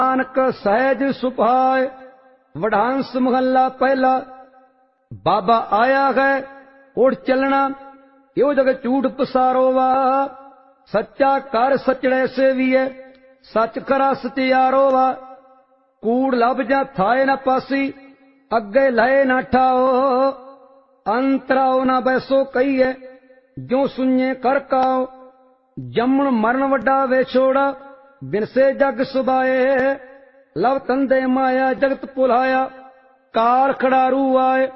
नानक सहज सुभाए। वडांस महला पहला। बाबा आया है उड़ चलना, यो जग झूठ पसारो वा। सच्चा कर सचड़े से भी है, सच करा सचियारो वा। कूड़ लब जा थाए न पासी, अगे लए न ठाओ। अंतराओ न बैसो कहिए, जो सुने कर काओ। जमन मरण वड्डा वे छोड़ा, बिनसे जग सुबाए। लव तंदे माया जगत पुलाया, काल खड़ारू आए।